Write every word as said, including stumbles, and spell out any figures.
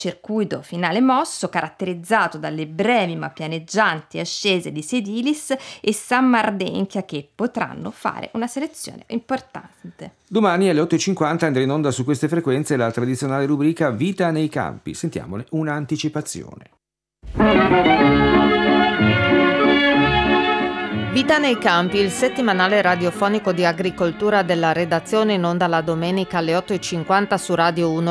Circuito finale mosso caratterizzato dalle brevi ma pianeggianti ascese di Sedilis e San Mardenchia, che potranno fare una selezione importante. Domani alle otto e cinquanta andrà in onda su queste frequenze la tradizionale rubrica Vita nei campi. Sentiamone un'anticipazione. Vita nei campi, il settimanale radiofonico di agricoltura della redazione, in onda la domenica alle otto e cinquanta su Radio uno.